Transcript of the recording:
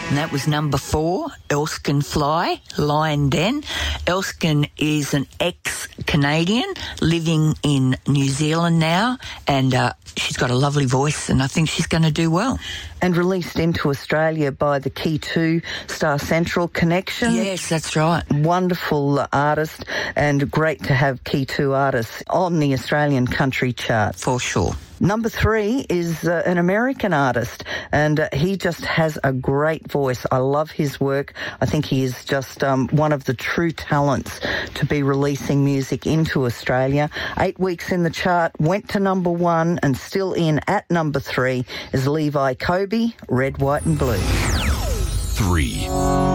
And that was number 4, Elskin Fly, Lion Den. Elskin is an ex-Canadian living in New Zealand now, and she's got a lovely voice, and I think she's going to do well. And released into Australia by the Key 2 Star Central connection. Yes, that's right. Wonderful artist, and great to have Key 2 artists on the Australian country chart. For sure. Number 3 is an American artist, and he just has a great voice. I love his work. I think he is just one of the true talents to be releasing music into Australia. 8 weeks in the chart, went to number 1, and still in at number 3 is Levi Kobe, Red, White and Blue. 3.